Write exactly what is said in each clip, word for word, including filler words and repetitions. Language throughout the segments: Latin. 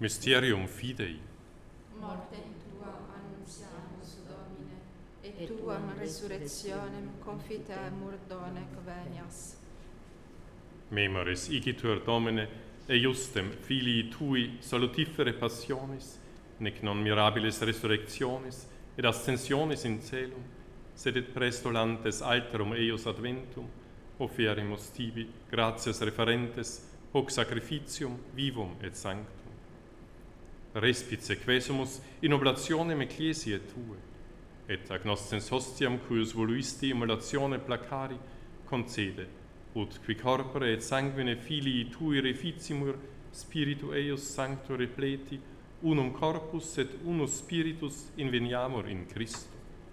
Mysterium Fidei. Mortem tua annunciamus, Domine, et tuam resurrectionem confitemur donec venias. Memoris igitur Domine, eiustem filii tui salutifere passionis, nec non mirabilis resurrectionis, et ascensionis in celum, sed et prestolantes alterum eius adventum, oferimus tibi gratias referentes, hoc sacrificium vivum et sanctum. Respice quesumus in oblationem ecclesiae tue, et agnoscens hostiam cuius voluisti immolatione placari, concede, ut qui corpore et sanguine filii tui reficimur, spiritu eius sancto repleti, unum corpus et unus spiritus inveniamur in Christo.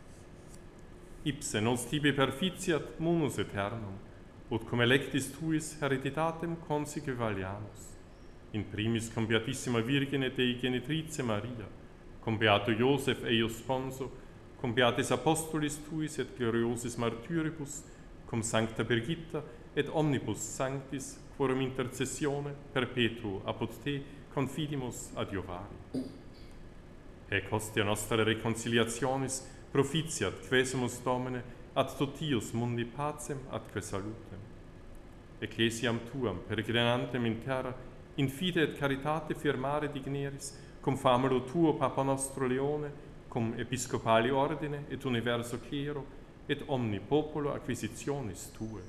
Ipse nos tibi perficiat munus aeternum, ut cum electis tuis hereditatem consigue valiamus. In primis cum Beatissima Virgine Dei Genitrice Maria, cum Beato Iosef eius sponso, cum Beatis Apostolis tuis et gloriosis martyribus, cum Sancta Brigitta et omnibus sanctis, quorum intercessione perpetuo apud te confidimus adiovari. Ec hostia nostra reconciliationis proficiat quesumus Domine ad totius mundi pacem atque salutem. Ecclesiam tuam peregrinantem in terra in fide et caritate firmare digneris, cum famulo tuo Papa nostro Leone, cum episcopali ordine et universo clero, et omni populo acquisitionis tue.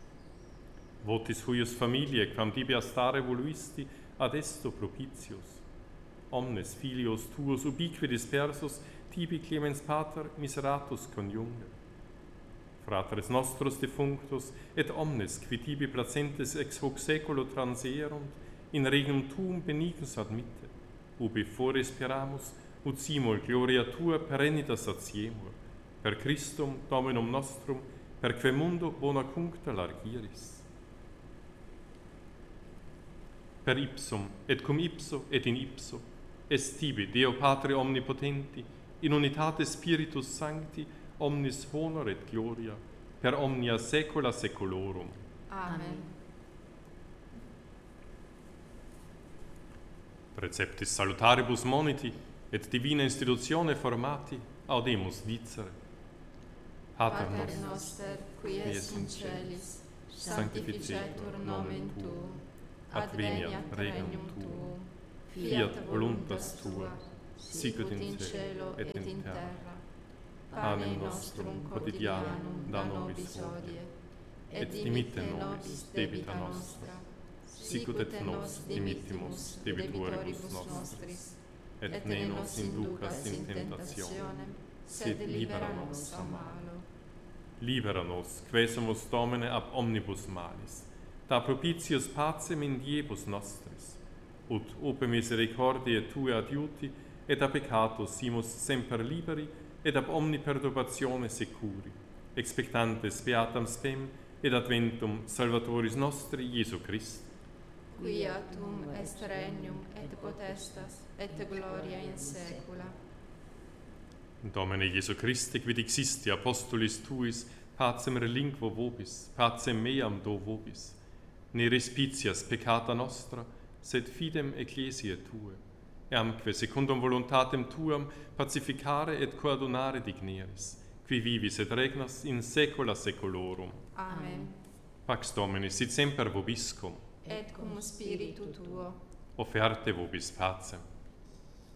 Votis huius familiae, quam tibi stare voluisti, ad esto propitius. Omnes filios tuos ubique dispersus, tibi clemens pater miseratus coniunge. Fratres nostros defunctus, et omnes, qui tibi placentes ex hoc seculo transerunt, in regnum tuum benignus admitte, ubi fore speramus, ut simul gloria tua perennitas satiemur, per Christum Dominum nostrum, per quem mundo bona cuncta largiris. Per ipsum, et cum ipso, et in ipso, est tibi, Deo Patre omnipotenti, in unitate Spiritus Sancti, omnis honor et gloria, per omnia saecula saeculorum. Amen. Preceptis salutaribus moniti, et divina institutione formati, audemus dicere. Pater noster, qui es in celis, sanctificetur nomen tuum, adveniat regnum tuum, fiat voluntas tua, sicut in cielo et in terra. Panem nostrum quotidianum da nobis hodie, et dimitte nobis debita nostra, sicut et nos dimittimus debitoribus nostris, et ne nos inducas in tentationem, sed libera nos a malo. Libera nos, quesumus Domine ab omnibus malis, da propitius pacem in diebus nostris, ut ope misericordiae Tue adiuti, et a peccatus simus semper liberi, et ab omni perturbatione securi, expectantes beatam spem, et adventum Salvatoris nostri Iesu Christi. Quia tum est regnum et potestas et gloria in saecula. Domine Iesu Christi, quid existi apostolis tuis, pacem relinquo vobis, pacem meam do vobis. Ne respicias peccata nostra, sed fidem ecclesiae tue, eamque secundum voluntatem tuam pacificare et coadunare digneris, qui vivis et regnas in saecula saeculorum. Amen. Pax Domini sit semper vobiscum, Et cum spiritu tuo. offerte vobis pacem.